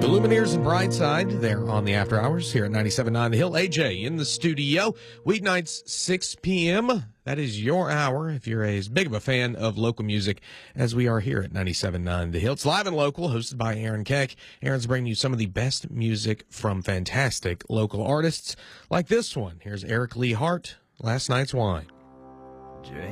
The Lumineers and Brightside, they're on the After Hours here at 97.9 The Hill. AJ in the studio, weeknights 6 p.m. That is your hour if you're as big of a fan of local music as we are here at 97.9 The Hill. It's live and local, hosted by Aaron Keck. Aaron's bringing you some of the best music from fantastic local artists like this one. Here's Eric Lee Hart, Last Night's Wine. Drink